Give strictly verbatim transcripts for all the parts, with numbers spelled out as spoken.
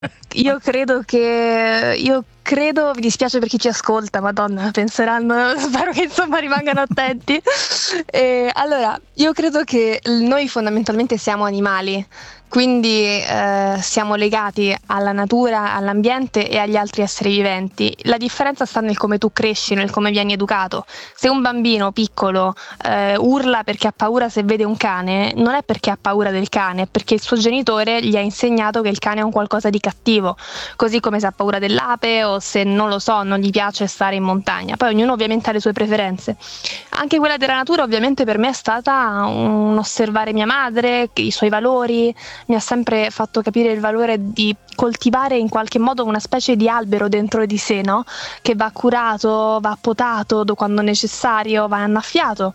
Io credo che io credo, mi dispiace per chi ci ascolta, Madonna, penseranno, spero che insomma rimangano attenti. E, allora, io credo che noi fondamentalmente siamo animali, quindi eh, siamo legati alla natura, all'ambiente e agli altri esseri viventi. La differenza sta nel come tu cresci, nel come vieni educato. Se un bambino piccolo eh, urla perché ha paura se vede un cane, non è perché ha paura del cane, è perché il suo genitore gli ha insegnato che il cane è un qualcosa di cattivo, così come se ha paura dell'ape o se non lo so, non gli piace stare in montagna. Poi ognuno ovviamente ha le sue preferenze. Anche quella della natura ovviamente per me è stata un osservare mia madre, i suoi valori, mi ha sempre fatto capire il valore di coltivare in qualche modo una specie di albero dentro di sé, no? Che va curato, va potato quando necessario, va annaffiato.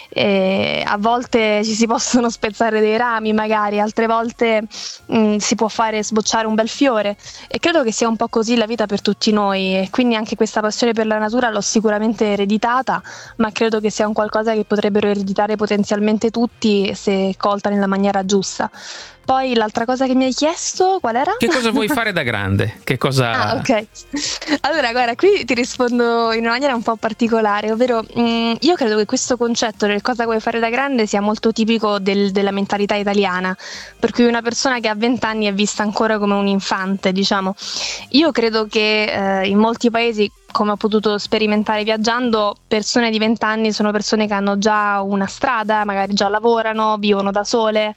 E a volte ci si possono spezzare dei rami magari, altre volte mh, si può fare sbocciare un bel fiore, e credo che sia un po' così la vita per tutti noi, e quindi anche questa passione per la natura l'ho sicuramente ereditata, ma credo che sia un qualcosa che potrebbero ereditare potenzialmente tutti se colta nella maniera giusta. Poi l'altra cosa che mi hai chiesto, qual era? Che cosa vuoi fare da grande? Che cosa... Ah, ok. Allora, guarda, qui ti rispondo in una maniera un po' particolare, ovvero mh, io credo che questo concetto del cosa vuoi fare da grande sia molto tipico del- della mentalità italiana, per cui una persona che ha venti anni è vista ancora come un infante, diciamo. Io credo che eh, in molti paesi, come ho potuto sperimentare viaggiando, persone di venti anni sono persone che hanno già una strada, magari già lavorano, vivono da sole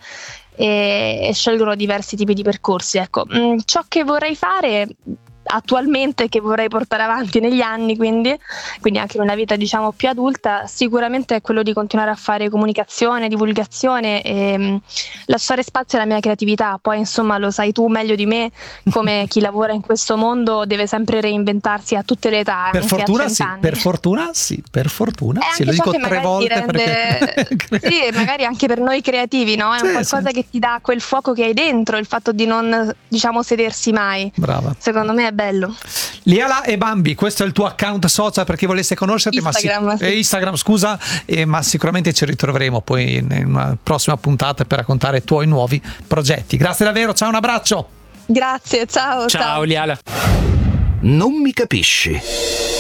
e, e scelgono diversi tipi di percorsi. Ecco, mm, ciò che vorrei fare attualmente, che vorrei portare avanti negli anni, quindi, quindi anche in una vita diciamo più adulta, sicuramente è quello di continuare a fare comunicazione, divulgazione e mh, lasciare spazio alla mia creatività. Poi insomma lo sai tu meglio di me, come chi lavora in questo mondo deve sempre reinventarsi a tutte le età, Per anche fortuna a sì, cento anni. per fortuna sì, per fortuna È sì, lo anche ciò dico che tre magari ti volte rende, perché sì, magari anche per noi creativi, no? È Sì, un qualcosa sì. che ti dà quel fuoco che hai dentro, il fatto di non, diciamo, sedersi mai. Brava. Secondo me è bello. Liala e Bambi, questo è il tuo account social per chi volesse conoscerti, Instagram, ma sì. eh, Instagram, scusa, eh, ma sicuramente ci ritroveremo poi in una prossima puntata per raccontare i tuoi nuovi progetti. Grazie davvero, ciao, un abbraccio. Grazie, ciao. Ciao Liala. Non mi capisci.